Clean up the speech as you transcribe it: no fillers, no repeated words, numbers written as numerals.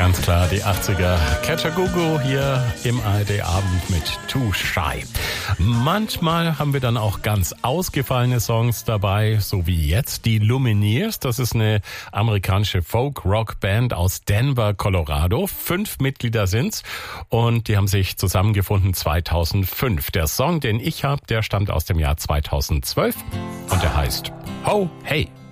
Ganz klar, die 80er. Kajagoogoo hier im ARD-Abend mit Too Shy. Manchmal haben wir dann auch ganz ausgefallene Songs dabei, so wie jetzt die Lumineers. Das ist eine amerikanische Folk-Rock-Band aus Denver, Colorado. 5 Mitglieder sind's und die haben sich zusammengefunden 2005. Der Song, den ich habe, der stammt aus dem Jahr 2012 und der heißt Ho Hey.